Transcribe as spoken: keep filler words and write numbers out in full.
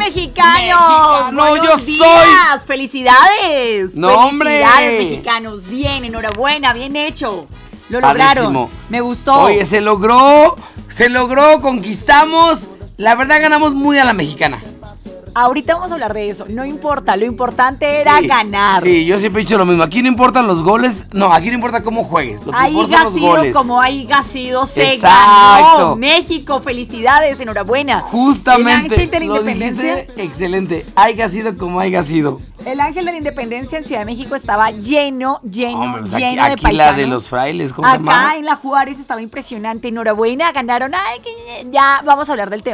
mexicanos! ¡Mexicano, ¡Buenos yo días! soy! ¡Felicidades! ¡No, hombre! ¡Felicidades, mexicanos! Bien, enhorabuena, bien hecho. Lo Padrísimo. lograron. Me gustó. Oye, se logró, se logró, conquistamos. La verdad ganamos muy a la mexicana. Ahorita vamos a hablar de eso. No importa, lo importante era Sí, ganar. Sí, yo siempre he dicho lo mismo. Aquí no importan los goles, no, aquí no importa cómo juegues. Lo que Haiga importan los sido goles. como haiga sido, se Exacto. ganó. México, felicidades, enhorabuena. Justamente. El ángel de la lo independencia. dijiste excelente. Haiga sido como haiga sido. El ángel de la independencia en Ciudad de México estaba lleno, lleno, Hombre, pues lleno aquí, de aquí paisanos. la de los frailes, ¿cómo se llama? Acá en la Juárez estaba impresionante. Enhorabuena, ganaron. Ay, que ya vamos a hablar del tema.